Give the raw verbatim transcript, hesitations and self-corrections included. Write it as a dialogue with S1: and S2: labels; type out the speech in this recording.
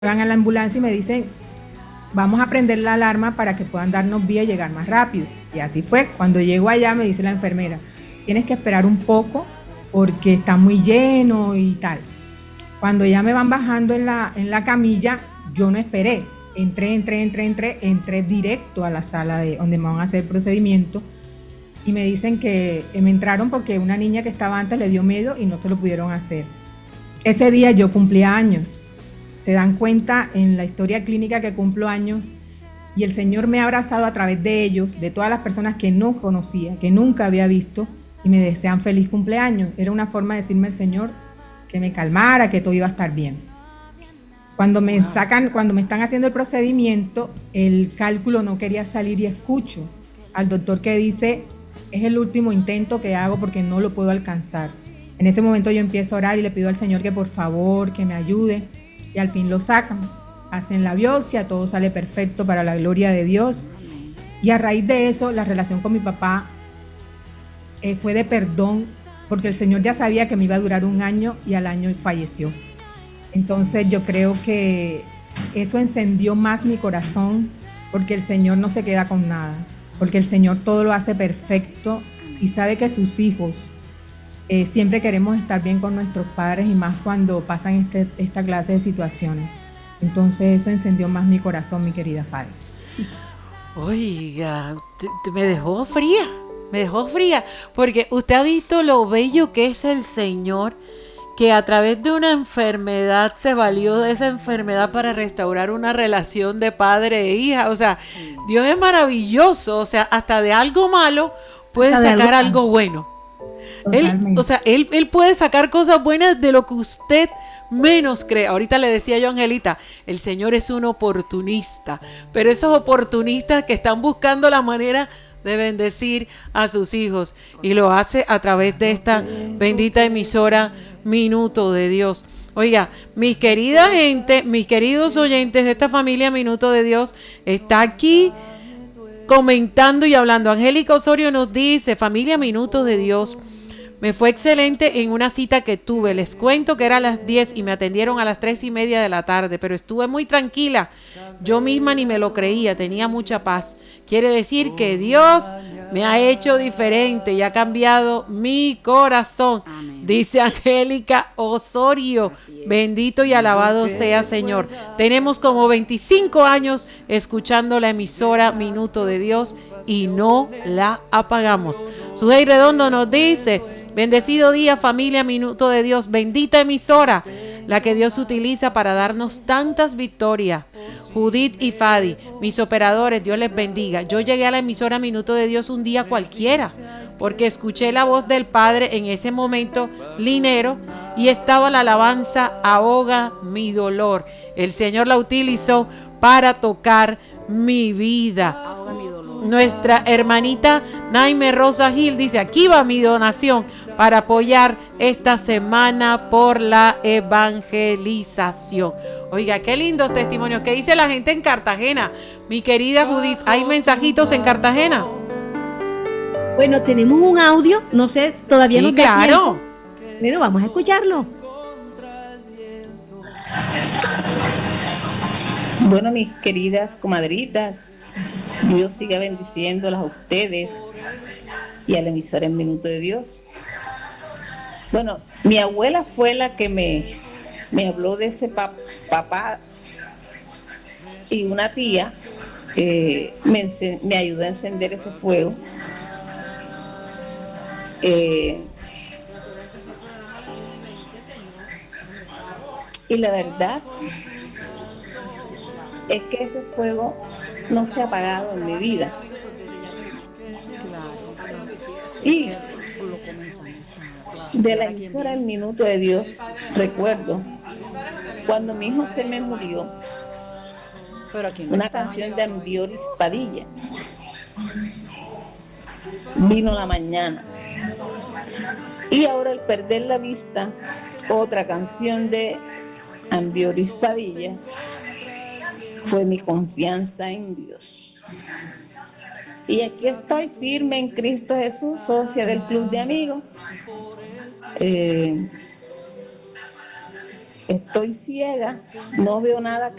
S1: van a la ambulancia y me dicen, vamos a prender la alarma para que puedan darnos vía y llegar más rápido. Y así fue. Cuando llego allá me dice la enfermera, tienes que esperar un poco porque está muy lleno y tal. Cuando ya me van bajando en la, en la camilla, yo no esperé. Entré, entré, entré, entré, entré directo a la sala de donde me van a hacer el procedimiento y me dicen que me entraron porque una niña que estaba antes le dio miedo y no se lo pudieron hacer. Ese día yo cumplía años. Se dan cuenta en la historia clínica que cumplo años y el Señor me ha abrazado a través de ellos, de todas las personas que no conocía, que nunca había visto y me desean feliz cumpleaños. Era una forma de decirme el Señor que me calmara, que todo iba a estar bien. Cuando me sacan, cuando me están haciendo el procedimiento, el cálculo no quería salir y escucho al doctor que dice, es el último intento que hago porque no lo puedo alcanzar. En ese momento yo empiezo a orar y le pido al Señor que por favor, que me ayude, y al fin lo sacan. Hacen la biopsia, todo sale perfecto para la gloria de Dios. Y a raíz de eso, la relación con mi papá eh, fue de perdón, porque el Señor ya sabía que me iba a durar un año y al año falleció. Entonces yo creo que eso encendió más mi corazón, porque el Señor no se queda con nada, porque el Señor todo lo hace perfecto y sabe que sus hijos eh, siempre queremos estar bien con nuestros padres y más cuando pasan este, esta clase de situaciones. Entonces eso encendió más mi corazón, mi querida Fadi.
S2: Oiga, te- te- me dejó fría, me dejó fría, porque usted ha visto lo bello que es el Señor, que a través de una enfermedad se valió de esa enfermedad para restaurar una relación de padre e hija. O sea, Dios es maravilloso, o sea, hasta de algo malo puede
S1: Hasta de
S2: sacar
S1: algo
S2: algo bueno. Él, o
S1: Totalmente.
S2: sea, él, él puede sacar cosas buenas de lo que usted menos cree. Ahorita le decía yo a Angelita, el Señor es un oportunista, pero esos oportunistas que están buscando la manera de bendecir a sus hijos y lo hace a través de esta bendita emisora Minuto de Dios. Oiga, mis querida gente, mis queridos oyentes de esta familia Minuto de Dios, está aquí comentando y hablando. Angélica Osorio nos dice, familia Minuto de Dios, me fue excelente en una cita que tuve. Les cuento que era a las diez y me atendieron a las tres y media de la tarde, pero estuve muy tranquila. Yo misma ni me lo creía, tenía mucha paz. Quiere decir que Dios me ha hecho diferente y ha cambiado mi corazón.
S3: Amén.
S2: Dice Angélica Osorio.
S3: Así es.
S2: Bendito y alabado sea, Señor. Tenemos como veinticinco años escuchando la emisora Minuto de Dios y no la apagamos. Sujei Redondo nos dice, bendecido día, familia Minuto de Dios, bendita emisora, la que Dios utiliza para darnos tantas victorias. Judith y Fadi, mis operadores, Dios les bendiga. Yo llegué a la emisora Minuto de Dios un día cualquiera, porque escuché la voz del Padre en ese momento linero y estaba la alabanza ahoga mi dolor. El Señor la utilizó para tocar mi vida.
S3: Ahoga mi dolor.
S2: Nuestra hermanita Naime Rosa Gil dice, aquí va mi donación para apoyar esta semana por la evangelización. Oiga, qué lindos testimonios. ¿Qué dice la gente en Cartagena? Mi querida Judith, ¿hay mensajitos en Cartagena?
S4: Bueno, tenemos un audio, no sé, todavía
S2: Sí,
S4: nos da
S2: claro.
S4: tiempo, pero vamos a escucharlo.
S5: Bueno, mis queridas comadritas, Dios siga bendiciéndolas a ustedes y a la emisora en Minuto de Dios. Bueno, mi abuela fue la que me, me habló de ese pap- papá y una tía eh, me, encen- me ayudó a encender ese fuego. Eh, y la verdad es que ese fuego no se ha apagado en mi vida. Y de la emisora El Minuto de Dios, recuerdo cuando mi hijo se me murió,
S3: Pero aquí no
S5: una
S3: está.
S5: canción de Ambioris Padilla. Vino la mañana. Y ahora, al perder la vista, otra canción de Ambioris Padilla fue mi confianza en Dios. Y aquí estoy firme en Cristo Jesús, socia del Club de Amigos. Eh, estoy ciega, no veo nada